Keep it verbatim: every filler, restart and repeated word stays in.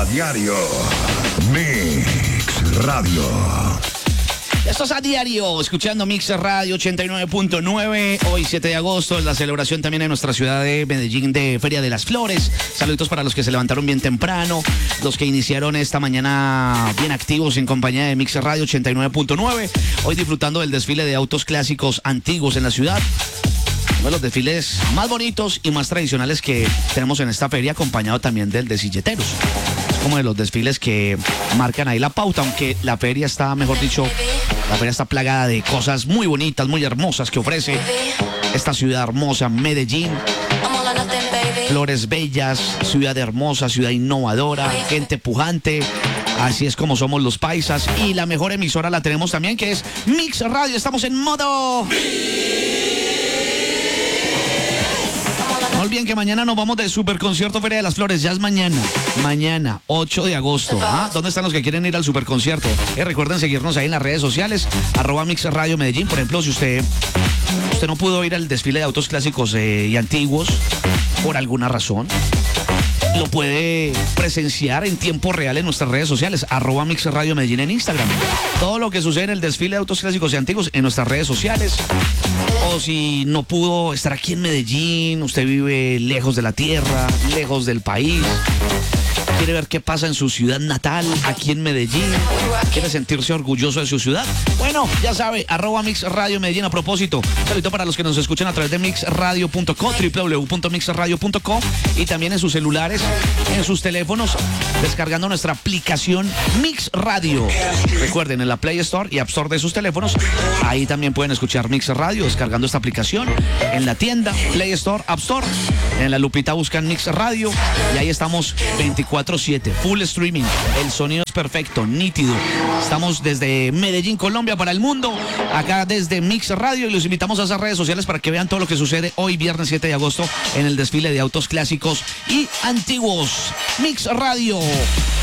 diario. Mix Radio. Esto es a diario, escuchando Mix Radio ochenta y nueve punto nueve. Hoy siete de agosto es la celebración también en nuestra ciudad de Medellín de Feria de las Flores. Saluditos para los que se levantaron bien temprano, los que iniciaron esta mañana bien activos en compañía de Mix Radio ochenta y nueve punto nueve. Hoy disfrutando del desfile de autos clásicos antiguos en la ciudad. Uno de los desfiles más bonitos y más tradicionales que tenemos en esta feria, acompañado también del de silleteros. Es como de los desfiles que marcan ahí la pauta, aunque la feria está, mejor dicho, la feria está plagada de cosas muy bonitas, muy hermosas que ofrece esta ciudad hermosa, Medellín. Flores bellas, ciudad hermosa, ciudad innovadora, gente pujante. Así es como somos los paisas. Y la mejor emisora la tenemos también, que es Mix Radio. Estamos en modo... No olviden que mañana nos vamos de Superconcierto Feria de las Flores. Ya es mañana. Mañana, ocho de agosto. ¿Ah? ¿Dónde están los que quieren ir al Superconcierto? Eh, recuerden seguirnos ahí en las redes sociales. Arroba Mix Radio Medellín. Por ejemplo, si usted, usted no pudo ir al desfile de autos clásicos eh, y antiguos por alguna razón, lo puede presenciar en tiempo real en nuestras redes sociales, arroba Mix Radio Medellín en Instagram. Todo lo que sucede en el desfile de autos clásicos y antiguos en nuestras redes sociales. O si no pudo estar aquí en Medellín, usted vive lejos de la tierra, lejos del país, quiere ver qué pasa en su ciudad natal, aquí en Medellín, quiere sentirse orgulloso de su ciudad. Bueno, ya sabe, arroba Mix Radio Medellín. A propósito, saludito para los que nos escuchan a través de mix radio punto co, doble u doble u doble u punto mix radio punto co, y también en sus celulares, en sus teléfonos, descargando nuestra aplicación Mix Radio. Recuerden, en la Play Store y App Store de sus teléfonos, ahí también pueden escuchar Mix Radio, descargando esta aplicación. En la tienda, Play Store, App Store, en la lupita buscan Mix Radio, y ahí estamos veinticuatro siete, full streaming. El sonido es perfecto, nítido. Estamos desde Medellín, Colombia, para el mundo, acá desde Mix Radio, y los invitamos a esas redes sociales para que vean todo lo que sucede hoy, viernes siete de agosto, en el desfile de autos clásicos y antiguos. Mix Radio.